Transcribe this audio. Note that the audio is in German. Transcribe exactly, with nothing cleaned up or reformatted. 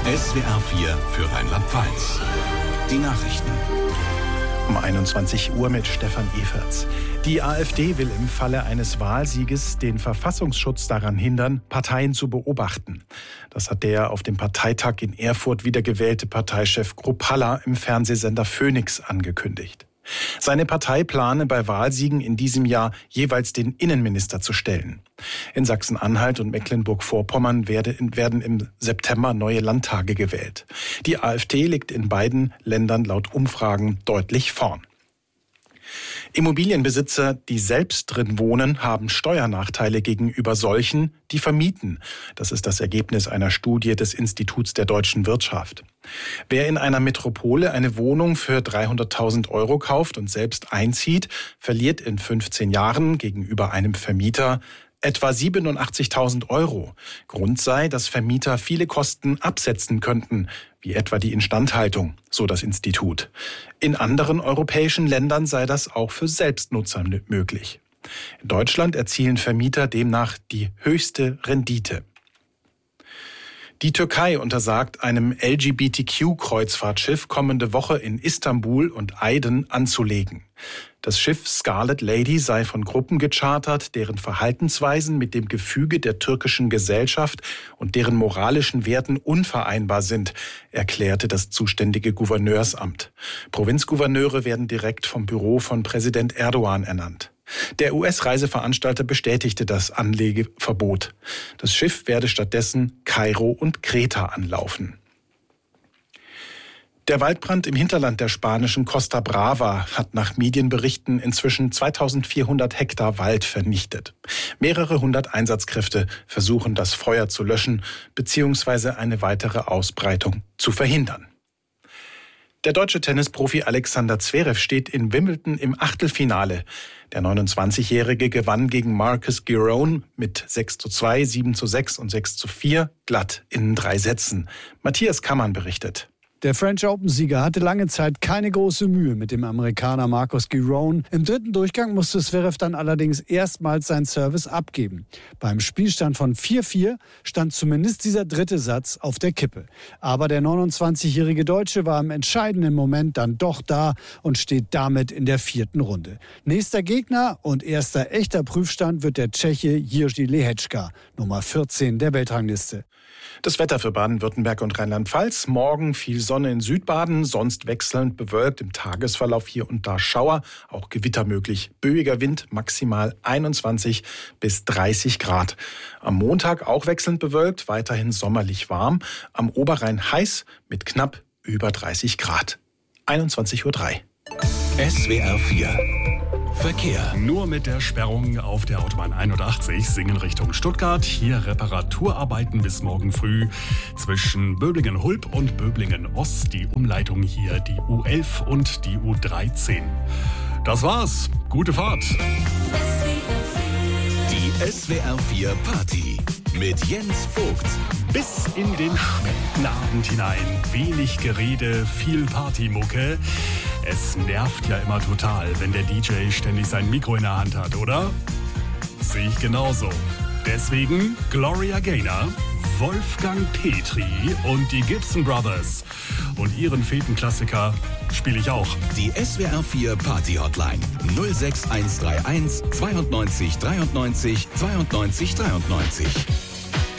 S W R vier für Rheinland-Pfalz. Die Nachrichten. Um einundzwanzig Uhr mit Stefan Eferts. Die AfD will im Falle eines Wahlsieges den Verfassungsschutz daran hindern, Parteien zu beobachten. Das hat der auf dem Parteitag in Erfurt wiedergewählte Parteichef Kruppalla im Fernsehsender Phoenix angekündigt. Seine Partei plane bei Wahlsiegen in diesem Jahr jeweils den Innenminister zu stellen. In Sachsen-Anhalt und Mecklenburg-Vorpommern werden im September neue Landtage gewählt. Die AfD liegt in beiden Ländern laut Umfragen deutlich vorn. Immobilienbesitzer, die selbst drin wohnen, haben Steuernachteile gegenüber solchen, die vermieten. Das ist das Ergebnis einer Studie des Instituts der deutschen Wirtschaft. Wer in einer Metropole eine Wohnung für dreihunderttausend Euro kauft und selbst einzieht, verliert in fünfzehn Jahren gegenüber einem Vermieter etwa siebenundachtzigtausend Euro. Grund sei, dass Vermieter viele Kosten absetzen könnten, wie etwa die Instandhaltung, so das Institut. In anderen europäischen Ländern sei das auch für Selbstnutzer möglich. In Deutschland erzielen Vermieter demnach die höchste Rendite. Die Türkei untersagt einem L G B T Q-Kreuzfahrtschiff kommende Woche in Istanbul und Aydın anzulegen. Das Schiff Scarlet Lady sei von Gruppen gechartert, deren Verhaltensweisen mit dem Gefüge der türkischen Gesellschaft und deren moralischen Werten unvereinbar sind, erklärte das zuständige Gouverneursamt. Provinzgouverneure werden direkt vom Büro von Präsident Erdogan ernannt. Der U S-Reiseveranstalter bestätigte das Anlegeverbot. Das Schiff werde stattdessen Kairo und Kreta anlaufen. Der Waldbrand im Hinterland der spanischen Costa Brava hat nach Medienberichten inzwischen zweitausendvierhundert Hektar Wald vernichtet. Mehrere hundert Einsatzkräfte versuchen, das Feuer zu löschen bzw. eine weitere Ausbreitung zu verhindern. Der deutsche Tennisprofi Alexander Zverev steht in Wimbledon im Achtelfinale. Der neunundzwanzigjährige gewann gegen Marcus Giron mit sechs zu zwei, sieben zu sechs und sechs zu vier glatt in drei Sätzen. Matthias Kammann berichtet. Der French Open-Sieger hatte lange Zeit keine große Mühe mit dem Amerikaner Marcus Giron. Im dritten Durchgang musste Zverev dann allerdings erstmals seinen Service abgeben. Beim Spielstand von vier vier stand zumindest dieser dritte Satz auf der Kippe. Aber der neunundzwanzigjährige Deutsche war im entscheidenden Moment dann doch da und steht damit in der vierten Runde. Nächster Gegner und erster echter Prüfstand wird der Tscheche Jiří Lehečka, Nummer vierzehn der Weltrangliste. Das Wetter für Baden-Württemberg und Rheinland-Pfalz. Morgen viel Sonne in Südbaden, sonst wechselnd bewölkt. Im Tagesverlauf hier und da Schauer, auch Gewitter möglich. Böiger Wind, maximal einundzwanzig bis dreißig Grad. Am Montag auch wechselnd bewölkt, weiterhin sommerlich warm. Am Oberrhein heiß mit knapp über dreißig Grad. einundzwanzig Uhr drei. S W R vier. Verkehr. Nur mit der Sperrung auf der Autobahn einundachtzig Singen Richtung Stuttgart. Hier Reparaturarbeiten bis morgen früh zwischen Böblingen-Hulb und Böblingen-Ost. Die Umleitung hier die U elf und die U dreizehn. Das war's. Gute Fahrt. Die S W R vier Party mit Jens Vogt. Bis in den späten Abend hinein. Wenig Gerede, viel Partymucke. Es nervt ja immer total, wenn der D J ständig sein Mikro in der Hand hat, oder? Sehe ich genauso. Deswegen Gloria Gaynor, Wolfgang Petri und die Gibson Brothers. Und ihren Fetenklassiker spiele ich auch. Die S W R vier Party Hotline null sechs eins drei eins zweiundneunzig dreiundneunzig zweiundneunzig dreiundneunzig.